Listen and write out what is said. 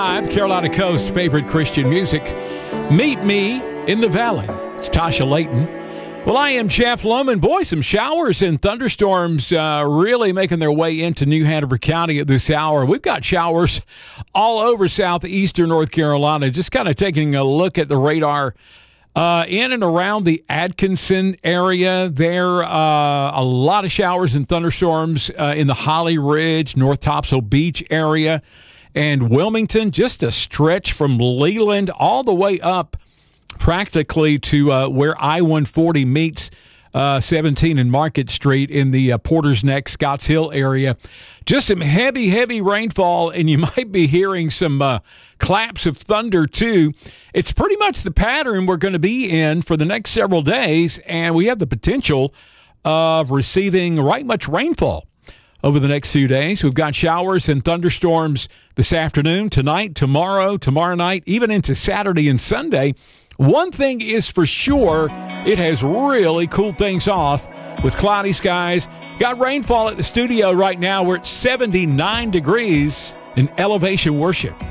Carolina Coast favorite Christian music. Meet me in the valley. It's Tasha Layton. Well, I am Jeff Loman. Boy, some showers and thunderstorms really making their way into New Hanover County at this hour. We've got showers all over southeastern North Carolina. Just kind of taking a look at the radar in and around the Atkinson area there. A lot of showers and thunderstorms in the Holly Ridge, North Topsail Beach area. And Wilmington, just a stretch from Leland all the way up practically to where I-140 meets 17 and Market Street in the Porter's Neck, Scotts Hill area. Just some heavy rainfall, and you might be hearing some claps of thunder, too. It's pretty much the pattern we're going to be in for the next several days, and we have the potential of receiving right much rainfall over the next few days. We've got showers and thunderstorms this afternoon, tonight, tomorrow night, even into Saturday and Sunday. One thing is for sure, it has really cooled things off with cloudy skies. Got rainfall at the studio right now. We're at 79 degrees in Elevation Worship.